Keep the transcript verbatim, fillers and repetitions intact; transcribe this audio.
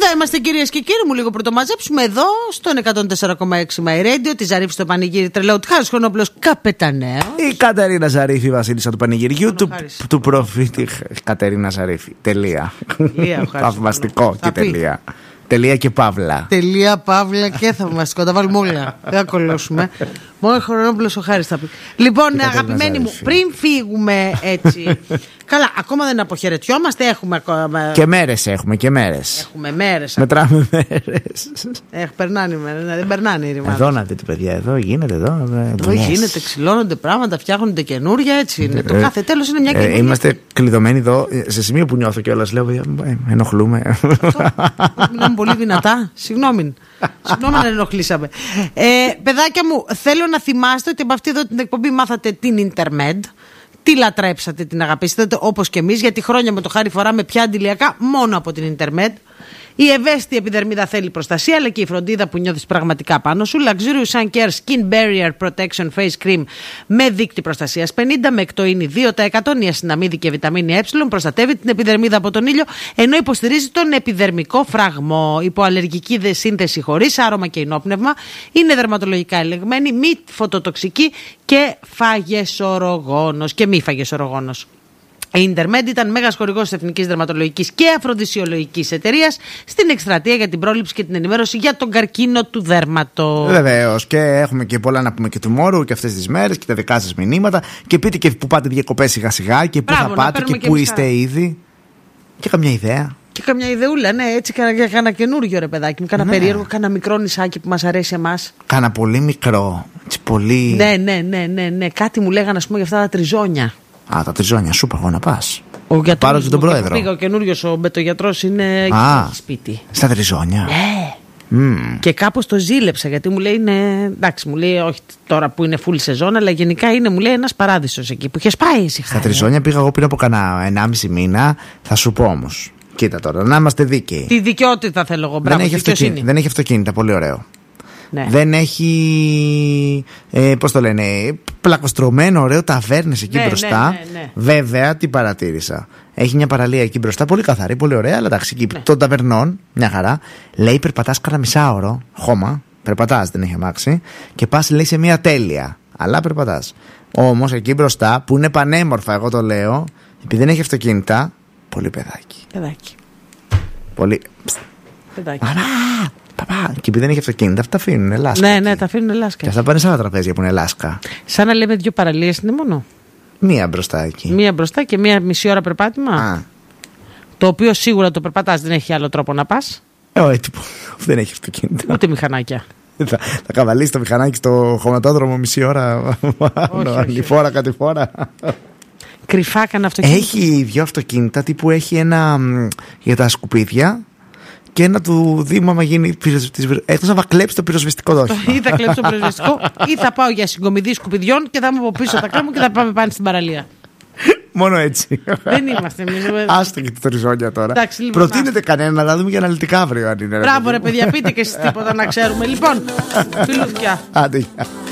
Εδώ είμαστε, κυρίες και κύριοι μου, λίγο πρωτομαζέψουμε εδώ στον εκατόν τέσσερα κόμμα έξι My Radio. Τη Ζαρίφη στο πανηγύρι τρελαού. Χάρης Χρονόπουλος, καπεταναίο. Η Κατερίνα Ζαρίφη, βασίλισσα του πανηγυριού του, του προφήτη. Κατερίνα Ζαρίφη. Τελεία. Θαυμαστικό και τελεία. Τελεία και παύλα. Τελεία, παύλα και θαυμαστικό. Τα βάλουμε όλα. Δεν θα κολλώσουμε. Μόνο ο Χρονόπουλος ο Χάρης θα πει. Λοιπόν, αγαπημένοι μου, πριν φύγουμε έτσι. Καλά, ακόμα δεν αποχαιρετιόμαστε. Έχουμε ακόμα. Και μέρες έχουμε, και μέρες. Έχουμε μέρες. Μετράμε μέρες. Ε, περνάνε οι μέρες. Δεν περνάνε οι ρημάδες. Εδώ να δείτε, παιδιά, εδώ γίνεται. Εδώ, εδώ γίνεται, ξυλώνονται πράγματα, φτιάχνονται καινούρια. Έτσι είναι. Το κάθε τέλος είναι μια καινούργια. Ε, είμαστε κλειδωμένοι εδώ σε σημείο που νιώθω κιόλας. Λέω, ε, ενοχλούμε. Μιλάμε πολύ δυνατά. Συγγνώμη. Συγγνώμη αν ενοχλήσαμε. Ε, παιδάκια μου, θέλω να θυμάστε ότι από αυτή εδώ την εκπομπή μάθατε την Intermed. Τι λατρέψατε, την αγαπήσατε όπως και εμείς, γιατί χρόνια με το Χάρη φοράμε πια αντιλιακά μόνο από την Intermed. Η ευαίσθητη επιδερμίδα θέλει προστασία, αλλά και η φροντίδα που νιώθεις πραγματικά πάνω σου. Luxurious Sun Care Skin Barrier Protection Face Cream με δείκτη προστασίας πενήντα, με εκτοίνη δύο τοις εκατό, νιασιναμίδη και βιταμίνη Ε, προστατεύει την επιδερμίδα από τον ήλιο, ενώ υποστηρίζει τον επιδερμικό φραγμό. Υποαλλεργική δε σύνθεση χωρίς άρωμα και ενόπνευμα, είναι δερματολογικά ελεγμένη, μη φωτοτοξική και φαγεσορογόνος και μη φαγεσορογόνος. Η Intermed ήταν μέγας χορηγός της Εθνικής Δερματολογικής και Αφροδισιολογικής Εταιρείας στην εκστρατεία για την πρόληψη και την ενημέρωση για τον καρκίνο του δέρματος. Βεβαίως, και έχουμε και πολλά να πούμε και του Μόρου και αυτές τις μέρες και τα δικά σας μηνύματα. Και πείτε και που πάτε διακοπές σιγά σιγά και πού θα πάτε και, και πού είστε ήδη. Και καμιά ιδέα. Και καμιά ιδεούλα, ναι, έτσι κάνα, κάνα καινούργιο ρε παιδάκι μου. Κάνα ναι. περίεργο, κάνα μικρό νησάκι που μας αρέσει εμάς. Κάνα πολύ μικρό. Έτσι, πολύ... Ναι, ναι, ναι, ναι, ναι. Κάτι μου λέγανε, ας πούμε, για αυτά τα τριζόνια. Α, τα τριζόνια, σου είπα να πας. Ο πάρω και τον πρόεδρο. Πήγα, ο καινούριος ο μπετογιατρός είναι Α, σπίτι. Στα τριζόνια. Ναι. Mm. Και κάπως το ζήλεψα, γιατί μου λέει είναι. Εντάξει, μου λέει όχι τώρα που είναι full σεζόν, αλλά γενικά είναι, μου λέει, ένας παράδεισος εκεί που είχες πάει εσύ. Στα τριζόνια πήγα εγώ πριν από κανένα ενάμιση μήνα. Θα σου πω όμως. Κοίτα τώρα, να είμαστε δίκαιοι. Τη δικαιότητα θέλω εγώ. Μπράβο, δεν, έχει αυτοκίνητα, δεν έχει αυτοκίνητα, πολύ ωραίο. Ναι. Δεν έχει, ε, πώς το λένε, πλακοστρωμένο ωραίο ταβέρνες εκεί ναι, μπροστά. Ναι, ναι, ναι. Βέβαια, τι παρατήρησα. Έχει μια παραλία εκεί μπροστά, πολύ καθαρή, πολύ ωραία, αλλά εντάξει, εκεί ναι. των ταβερνών, μια χαρά. Λέει, περπατάς κάνα μισάωρο, χώμα, περπατάς, δεν έχει αμάξι, και πας, λέει, σε μια τέλεια. Αλλά περπατάς. Όμως εκεί μπροστά, που είναι πανέμορφα, εγώ το λέω, επειδή δεν έχει αυτοκίνητα, πολύ παιδάκι. Παιδάκι. Πολύ. Παιδάκι. Μαμά! Παπά, και επειδή δεν έχει αυτοκίνητα, αυτά τα αφήνουν λάσκα. Ναι, ναι, τα αφήνουν λάσκα. Και αυτά πάνε σε άλλα τραπέζια που είναι λάσκα. Σαν να λέμε δύο παραλίες είναι μόνο. Μία μπροστά εκεί. Μία μπροστά και μία μισή ώρα περπάτημα. Α. Το οποίο σίγουρα το περπατάς, δεν έχει άλλο τρόπο να πας. Ε, όχι, δεν έχει αυτοκίνητα. Ούτε μηχανάκια. Θα, θα καβαλήσει το μηχανάκι στο χωματόδρομο μισή ώρα. Άλλη φορά, κάτι φορά. Κρυφά κανένα αυτοκίνητο. Έχει δύο αυτοκίνητα τύπου έχει ένα για τα σκουπίδια. Και ένα του Δήμου, άμα γίνει. Εκτός να θα κλέψει το πυροσβεστικό δόχημα. Ή θα κλέψει το πυροσβεστικό, ή θα πάω για συγκομιδή σκουπιδιών και θα είμαι από πίσω τα κλάμω και θα πάμε πάνω στην παραλία. Μόνο έτσι. Δεν είμαστε εμείς. Άστο και τη τριζόνια τώρα. Εντάξει, λοιπόν, προτείνετε κανένα να δούμε και αναλυτικά αύριο αν είναι. Μπράβο, ρε παιδιά, πείτε και εσείς τίποτα να ξέρουμε. Λοιπόν, φιλούθια. Άντε.